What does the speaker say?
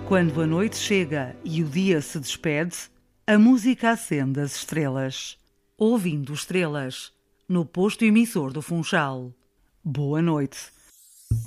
Quando a noite chega e o dia se despede, a música acende as estrelas. Ouvindo estrelas, no posto emissor do Funchal. Boa noite.